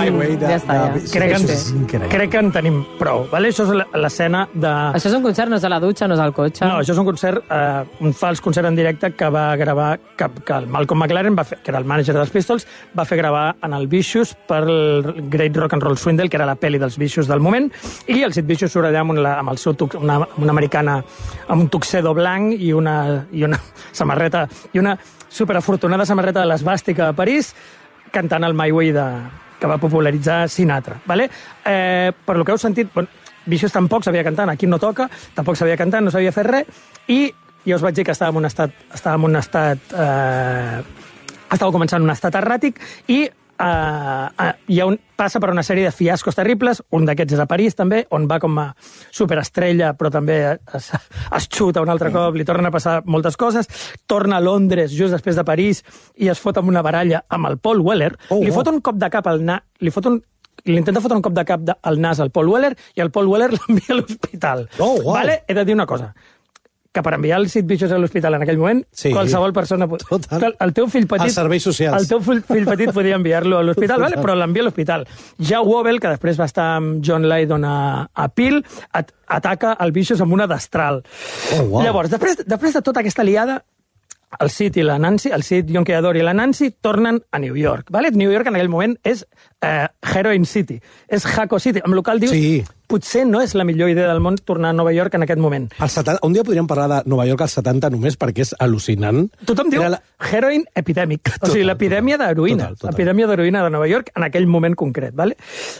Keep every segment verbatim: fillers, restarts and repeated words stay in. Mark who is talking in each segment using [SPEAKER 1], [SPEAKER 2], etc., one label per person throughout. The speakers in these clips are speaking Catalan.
[SPEAKER 1] Highway de...
[SPEAKER 2] Ja està, ja.
[SPEAKER 3] Crec que, en, crec que en tenim prou. Vale? Això és l'escena de...
[SPEAKER 2] Això és un concert, no és a la dutxa, no és al cotxe.
[SPEAKER 3] No, això és un concert, eh, un fals concert en directe que va gravar, que, que el Malcolm McLaren, va fer, que era el mànager dels Pistols, va fer gravar en el Vicious per el Great Rock and Roll Swindle, que era la pel·li dels Vicious del moment, i el Sid Vicious surt allà amb, una, amb el seu tux, una, una americana amb un tuxedo blanc i una, i una samarreta, i una superafortunada samarreta de l'esbàstica a París, cantant el My Way de, que va popularitzar Sinatra. Vale? Eh, per lo que heu sentit, bueno, Vicious tampoc sabia cantar, aquí no toca, tampoc sabia cantar, no sabia fer res, i jo us vaig dir que estava en un estat... Estava en un estat eh, estava començant un estat erràtic, i Uh, uh, hi ha un, passa per una sèrie de fiascos terribles, un d'aquests és a París també, on va com a superestrella però també es, es xuta un altre cop, li tornen a passar moltes coses, torna a Londres just després de París i es fot amb una baralla amb el Paul Weller, oh, li fot un cop de cap al na, li fot un li intenta fotre un cop de cap de, al nas al Paul Weller i el Paul Weller l'envia a l'hospital.
[SPEAKER 1] Oh, wow.
[SPEAKER 3] Vale? He de dir una cosa, que per enviar el Sid Vicious a l'hospital en aquell moment, sí, qualsevol persona...
[SPEAKER 1] Total.
[SPEAKER 3] El teu fill petit...
[SPEAKER 1] Els serveis socials.
[SPEAKER 3] El teu fill, fill petit podia enviar-lo a l'hospital, vale? Però l'envia a l'hospital. Ja Wobble, que després va estar amb John Lydon a, a Peel, at, ataca el Vicious amb una destral.
[SPEAKER 1] Oh, wow.
[SPEAKER 3] Llavors, després, després de tota aquesta liada, el Sid i la Nancy, el Sid, Yonke Adore i la Nancy tornen a New York. Vale? New York en aquell moment és eh, Heroin City, és Jaco City. Amb el qual dius,
[SPEAKER 1] sí,
[SPEAKER 3] potser no és la millor idea del món tornar a Nova York en aquest moment.
[SPEAKER 1] El setanta, un dia podríem parlar de Nova York als setanta només perquè és al·lucinant.
[SPEAKER 3] Tothom diu la... Heroin Epidemic, o sigui, l'epidèmia d'heroïna. L'epidèmia d'heroïna de Nova York en aquell moment concret. Vale?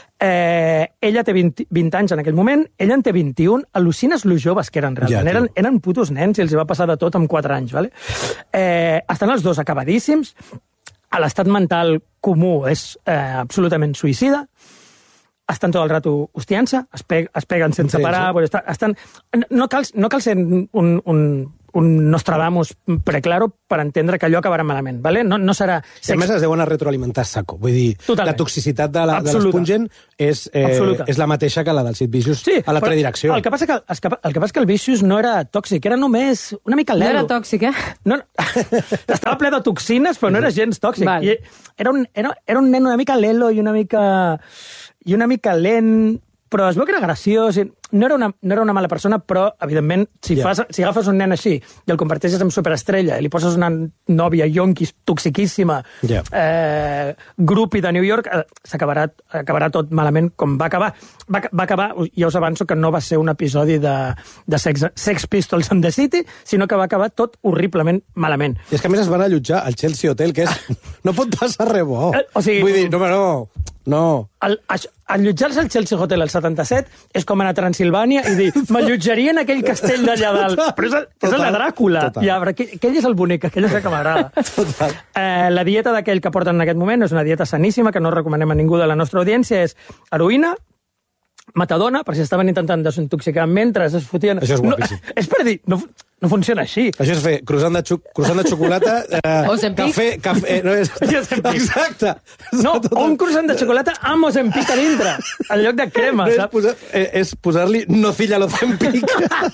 [SPEAKER 3] Eh, ella té vint, vint anys en aquell moment, ella en té vint-i-un, al·lucines lo joves que eren realment. Ja, eren, eren putos nens i els va passar de tot amb quatre anys. Vale? Eh, estan els dos acabadíssims, l'estat mental comú és eh, absolutament suïcida, estan tot el rato hostiant-se, es, pe es peguen sense parar, sí, sí. Estan... No cal, no cal ser un, un, un Nostradamus preclaro per entendre que allò acabarà malament, vale? No, no serà...
[SPEAKER 1] I a més es deuen a retroalimentar saco, vull dir,
[SPEAKER 3] totalment.
[SPEAKER 1] La toxicitat de l'Spungen és, eh, és la mateixa que la del Sid Vicious, sí, a l'altra direcció.
[SPEAKER 3] El que, passa que, el, que, el que passa que el Vicious no era tòxic, era només una mica lelo.
[SPEAKER 2] No era tòxic, eh?
[SPEAKER 3] No, estava ple de toxines, però no era gens tòxic. I era, un, era, era un nen una mica lelo i una mica... i una mica lent, però es veu que era graciós. No era una, no era una mala persona, però, evidentment, si, yeah. fas, si agafes un nen així i el converteixes en superestrella i li poses una nòvia yonquis toxiquíssima, yeah. eh, grupi de New York, eh, s'acabarà acabarà tot malament com va acabar. Va, va acabar, ja us avanço, que no va ser un episodi de, de sex, sex Pistols in the City, sinó que va acabar tot horriblement malament.
[SPEAKER 1] I és que, a més, es van allotjar al Chelsea Hotel, que és... no pot passar res bo.
[SPEAKER 3] Eh, o sigui,
[SPEAKER 1] vull dir, no, no... No.
[SPEAKER 3] Allotjar-se al Chelsea Hotel al setanta-set és com anar a Transilvània i dir, m'allotjaria en aquell castell d'allà dalt. Però és, és el de Dràcula. Ja, aquell, aquell és el bonic, aquell és el que m'agrada. Eh, la dieta d'aquell que porten en aquest moment és una dieta saníssima, que no recomanem a ningú de la nostra audiència, és heroïna, metadona, per si estaven intentant desintoxicar mentre es fotien...
[SPEAKER 1] Això és guapíssim.
[SPEAKER 3] No, és per dir, no, no funciona així.
[SPEAKER 1] Això és fer croissant de, croissant de xocolata... Eh,
[SPEAKER 2] Ozempic?
[SPEAKER 1] Cafè... cafè no és... Exacte.
[SPEAKER 3] No, o un croissant de xocolata amb Ozempic a dintre, en lloc de crema,
[SPEAKER 1] no
[SPEAKER 3] saps?
[SPEAKER 1] És, posar, eh, és posar-li nocilla a l'Ozempic.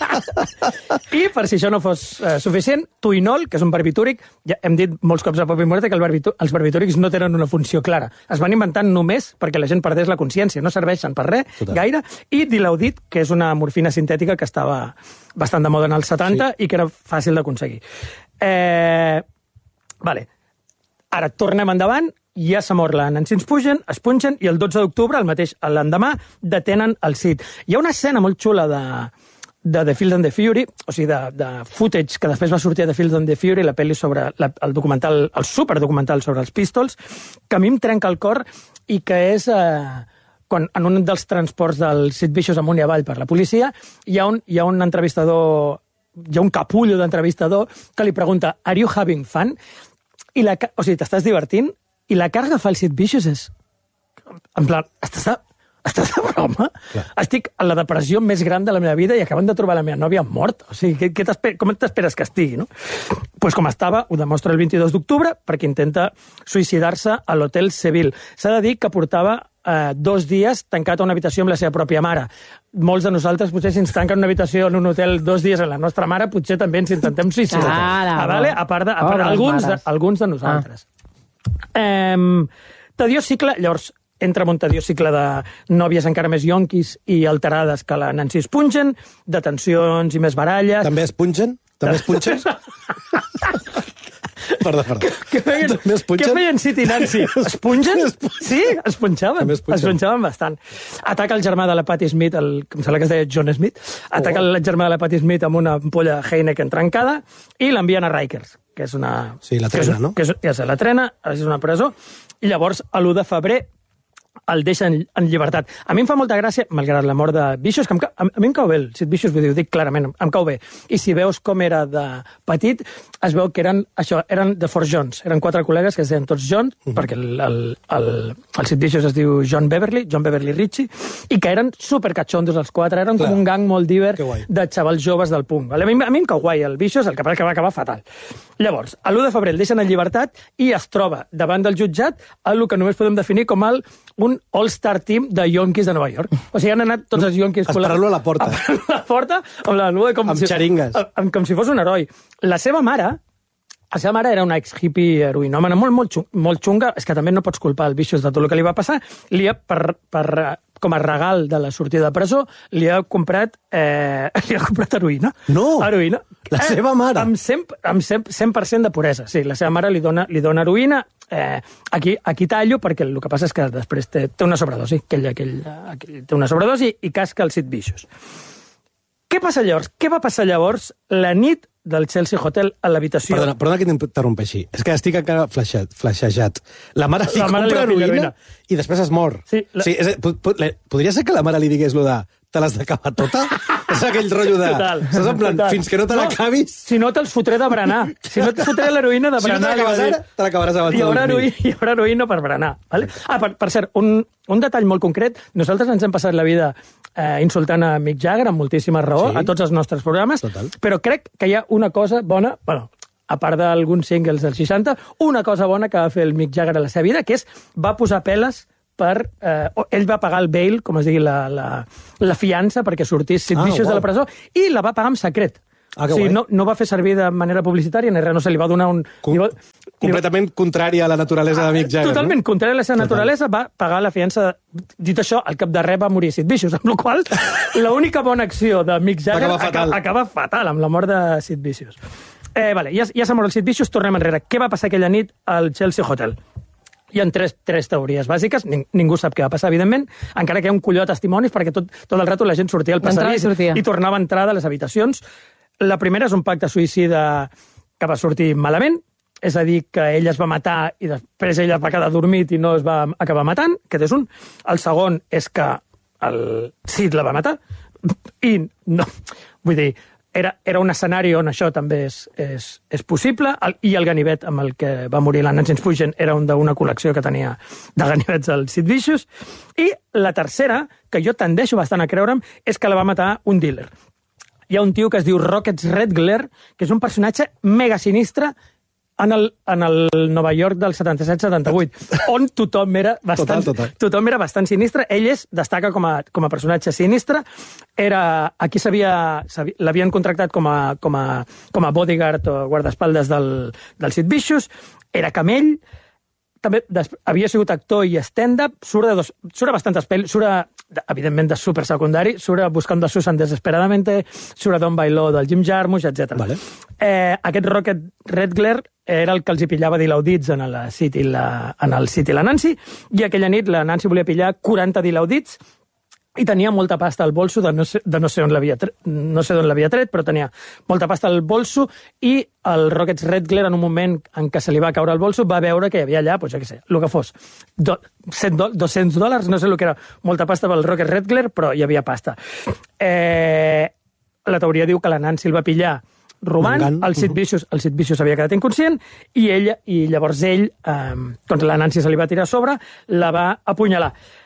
[SPEAKER 3] I, per si això no fos eh, suficient, tuinol, que és un barbitúric, ja hem dit molts cops a Pop i Muerte que el barbitú, els barbitúrics no tenen una funció clara. Es van inventant només perquè la gent perdés la consciència, no serveixen per res, Total. gaire, i Dilaudid, que és una morfina sintètica que estava bastant de moda en els setanta sí. i que era fàcil d'aconseguir. Eh, vale. Ara tornem endavant, ja s'ha mort la Nancy Spungen, es punxen, i el dotze d'octubre, el mateix l'endemà, detenen el Sid. Hi ha una escena molt xula de, de The Field and the Fury, o sigui, de, de footage que després va sortir a The Field and the Fury, la pel·li sobre la, el documental, el superdocumental sobre els Pistols, que a mi em trenca el cor i que és... Eh, quan en un dels transports del Sid Vicious amunt i avall per la policia, hi ha un, hi ha un entrevistador, hi ha un capullo d'entrevistador que li pregunta, are you having fun? I la, o sigui, t'estàs divertint? I la càrrega fa el Sid Vicious és... En plan, estàs de, estàs de broma? Clar. Estic en la depressió més gran de la meva vida i acaben de trobar la meva nòvia morta. O sigui, què, què com t'esperes que estigui, no? Pues com estava, ho demostra el vint-i-dos d'octubre, perquè intenta suïcidar-se a l'Hotel Seville. S'ha de dir que portava eh, dos dies tancat a una habitació amb la seva pròpia mare. Molts de nosaltres, potser, si ens tanquen una habitació en un hotel dos dies amb la nostra mare, potser també ens intentem suïcidar.
[SPEAKER 2] Ah,
[SPEAKER 3] ah, vale? A part de, a part, alguns, de, alguns de nosaltres. Ah. Eh, tediós cicle, llavors, entra Montadio cicle de nòvies encara més yonquis i alterades que la Nancy Spungen, detencions i més baralles...
[SPEAKER 1] També es punxen? També es punxen? Perdó, perdó.
[SPEAKER 3] Què feien, què feien Sid i Nancy? Es punxen? Sí, es punxaven. Es punxaven bastant. Ataca el germà de la Patti Smith, el, que em sembla que es deia John Smith, ataca oh. el germà de la Patti Smith amb una ampolla Heineken trencada i l'envien a Rikers, que és una...
[SPEAKER 1] Sí, la trena,
[SPEAKER 3] és,
[SPEAKER 1] no?
[SPEAKER 3] Que és, ja sé, la trena, és una presó, i llavors, a l'u de febrer, el deixa en, en llibertat. A mi em fa molta gràcia, malgrat la mort de Vicious, que em, a, a mi em cau bé, el Sid Vicious, vull dir, ho dic clarament, em cau bé. I si veus com era de petit, es veu que eren, això, eren de Four Johns, eren quatre col·legues que es deien tots John, uh -huh. perquè el, el, el, el Sid Vicious es diu John Beverly, John Beverly Ritchie, i que eren supercatxondos els quatre, eren Clar. com un gang molt diver de xavals joves del punk. Vale? A, mi, a mi em cau guai el Vicious, el que passa que va acabar fatal. Llavors, a l'u de febrer el deixen en llibertat i es troba davant del jutjat el que només podem definir com el, un all-star team de yonquis de Nova York. O sigui, han anat tots els yonquis...
[SPEAKER 1] Esperant-lo a la porta.
[SPEAKER 3] A la porta, amb la nube com
[SPEAKER 1] amb
[SPEAKER 3] si...
[SPEAKER 1] xeringues.
[SPEAKER 3] Amb, com si fos un heroi. La seva mare, la seva mare era una ex-hippie heroinòmana molt, molt, xunga, molt xunga. És que també no pots culpar el Vicious de tot el que li va passar. Li ha, per, per, com a regal de la sortida de presó, li ha comprat, eh, li ha comprat heroïna.
[SPEAKER 1] No!
[SPEAKER 3] Heroïna.
[SPEAKER 1] La eh, seva mare?
[SPEAKER 3] Amb cent, amb cent per cent de puresa. Sí, la seva mare li dona, li dona heroïna. Eh, aquí, aquí tallo, perquè el que passa és que després té, té una sobredosi, aquell, aquell, aquell, té una sobredosi i casca el Sid Vicious. Què passa llavors? Què va passar llavors la nit del Chelsea Hotel a l'habitació?
[SPEAKER 1] Perdona, perdona que t'interrompeixi. És que estic encara flashejat. flashejat. La mare li
[SPEAKER 3] la mare
[SPEAKER 1] compra
[SPEAKER 3] li
[SPEAKER 1] heroïna i després es mor.
[SPEAKER 3] Sí, la...
[SPEAKER 1] sí, és, podria ser que la mare li digués lo de te l'has d'acabar tota? És aquell rotllo de...
[SPEAKER 3] Total,
[SPEAKER 1] saps, en plan,
[SPEAKER 3] total.
[SPEAKER 1] fins que no te l'acabis...
[SPEAKER 3] No, si no te'ls fotré de berenar. Si no et fotré l'heroïna de berenar...
[SPEAKER 1] Si no te l'acabes ara, te l'acabaràs abans
[SPEAKER 3] de dormir.
[SPEAKER 1] dormir.
[SPEAKER 3] Hi haurà heroïna per berenar. Vale? Ah, per, per cert, un, un detall molt concret. Nosaltres ens hem passat la vida eh, insultant a Mick Jagger amb moltíssima raó, sí, a tots els nostres programes, total. Però crec que hi ha una cosa bona... Bueno, a part d'alguns singles dels seixanta, una cosa bona que va fer el Mick Jagger a la seva vida, que és va posar peles per... Eh, ell va pagar el bail, com es digui, la, la, la fiança perquè sortís Sid Vicious ah, wow. de la presó, i la va pagar en secret. Ah, o sigui, no, no va fer servir de manera publicitària, ni res, no se li va donar un...
[SPEAKER 1] Com, va, completament va... contrari a la naturalesa ah, de Mick Jagger.
[SPEAKER 3] Totalment,
[SPEAKER 1] no?
[SPEAKER 3] Contrari a la seva naturalesa, va pagar la fiança... Dit això, al cap de res va morir Sid Vicious, amb la qual l'única bona acció de Mick Jagger
[SPEAKER 1] acaba fatal.
[SPEAKER 3] Acaba, acaba fatal, amb la mort de Sid Vicious. Eh, vale, ja ja s'ha mort el Sid Vicious, tornem enrere. Què va passar aquella nit al Chelsea Hotel? Hi ha tres, tres teories bàsiques, Ning, ningú sap què va passar, evidentment, encara que hi ha un colló de testimonis, perquè tot, tot el rato la gent sortia al passadís i, i tornava a entrar de les habitacions. La primera és un pacte suïcida que va sortir malament, és a dir, que ell es va matar i després ell es va quedar dormit i no es va acabar matant, aquest és un. El segon és que el Sid la va matar, i no, vull dir, Era, era un escenari on això també és, és, és possible, el, i el ganivet amb el que va morir la Nancy Spungen era un d'una col·lecció que tenia de ganivets al Sid Vicious, i la tercera, que jo tendeixo bastant a creure'm, és que la va matar un dealer. Hi ha un tio que es diu Rockets Redgler, que és un personatge mega sinistre en el, en el Nova York del setanta-set setanta-vuit, on tothom era bastant, total, total. tothom era bastant sinistre. Ell és, destaca com a, com a personatge sinistre. Era, aquí l'havien contractat com a, com, a, com a bodyguard o guardaespaldes del, del Sid Vicious. Era camell. També havia sigut actor i stand-up. Surt, de dos, surt a bastantes pel·lis. Surt, evidentment, de super secundari. Surt a Buscando a Susan Desesperadamente. Surt a Don't Buy Low del Jim Jarmusch, etcètera. Vale. Eh, aquest Rocket Redgler era el que els hi pillava dilaudits en, la City, la, en el City la Nancy, i aquella nit la Nancy volia pillar quaranta dilaudits i tenia molta pasta al bolso, de no sé, de no sé on l'havia tret, no sé d'on l'havia tret, però tenia molta pasta al bolso, i el Rockets Redgler, en un moment en què se li va caure el bolso, va veure que hi havia allà, doncs, jo què sé, el que fos, do, cent do, dos-cents dòlars, no sé el que era, molta pasta pel Rockets Redgler, però hi havia pasta. Eh, la teoria diu que la Nancy el va pillar robant, el Sid Vicious, el Sid Vicious havia quedat inconscient, i ella, i llavors ell, eh, doncs la Nancy se li va tirar a sobre, la va apunyalar.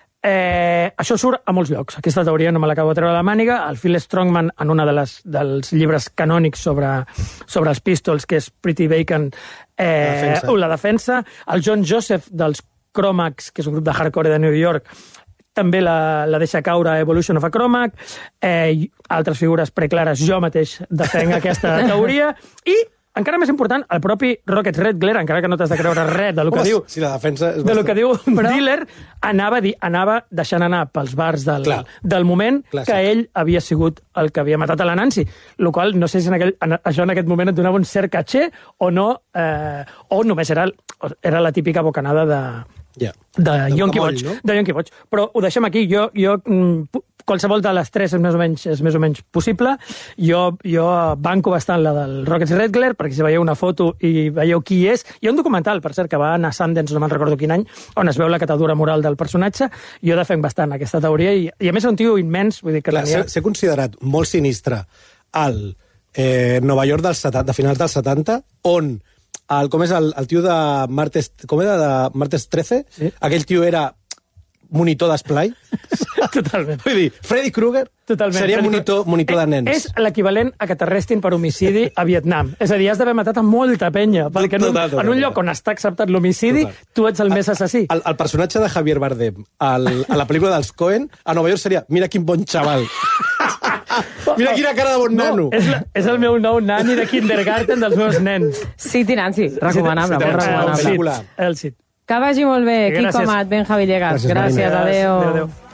[SPEAKER 3] Eh, això surt a molts llocs. Aquesta teoria no me l'acabo de treure a la màniga. El Phil Strongman, en un de les, dels llibres canònics sobre, sobre els Pistols, que és Pretty Vacant, eh, la, defensa. la defensa. El John Joseph, dels Chromax, que és un grup de hardcore de New York, també la, la deixa caure a Evolution of a Chromac. Eh, altres figures preclares, jo mateix defenc aquesta teoria. I encara més important, el propi Rocket Redglare, encara que no t'has de creure res del que
[SPEAKER 1] Home,
[SPEAKER 3] diu...
[SPEAKER 1] si la defensa és
[SPEAKER 3] de lo
[SPEAKER 1] bastant...
[SPEAKER 3] que diu Però... Diller, anava, di, anava deixant anar pels bars del, del moment
[SPEAKER 1] Clàssic.
[SPEAKER 3] que ell havia sigut el que havia matat a la Nancy, el qual no sé si en aquell, en, això en aquest moment et donava un cert caché o no, eh, o només era, era la típica bocanada de...
[SPEAKER 1] Yeah.
[SPEAKER 3] de Yonki Boig, no? de Yonki Boig. Però ho deixem aquí. Jo, jo qualsevol de les tres és més o menys, és més o menys possible. Jo, jo banco bastant la del Rocket Redglare, perquè si veieu una foto i veieu qui és... Hi ha un documental, per cert, que va anar a Sundance, no me'n recordo quin any, on es veu la catadura moral del personatge. Jo defenc bastant aquesta teoria i, i a més és un tio immens. Vull dir que
[SPEAKER 1] Clar, s'ha ha considerat molt sinistre al eh, Nova York dels setanta, de finals dels setanta, on el, com és el, el tio de Martes, com era de Martes trece? Sí. Aquell tio era monitor d'esplai.
[SPEAKER 3] Totalment.
[SPEAKER 1] Vull dir, Freddy Krueger
[SPEAKER 3] Totalment.
[SPEAKER 1] seria monitor, monitor de nens.
[SPEAKER 3] És l'equivalent a que t'arrestin per homicidi a Vietnam. És a dir, has d'haver matat a molta penya, perquè en un, total, total, en un lloc on està acceptat l'homicidi, tu ets el més assassí.
[SPEAKER 1] El, el personatge de Javier Bardem al, a la pel·lícula dels Coen, a Nova York seria, mira quin bon xaval. Mira quina cara de bon
[SPEAKER 3] no,
[SPEAKER 1] nano.
[SPEAKER 3] És, la, és el meu nou nani de kindergarten dels meus nens.
[SPEAKER 2] Sí, Nancy, recomanable,
[SPEAKER 1] Sí,
[SPEAKER 2] molt recomanable.
[SPEAKER 3] El Cid.
[SPEAKER 2] Que vagi molt bé,
[SPEAKER 3] Gràcies.
[SPEAKER 2] Quico Amat, Benja Villegas.
[SPEAKER 1] Gràcies,
[SPEAKER 2] Gràcies,
[SPEAKER 1] Marina.
[SPEAKER 2] adéu.
[SPEAKER 3] Adéu, adéu.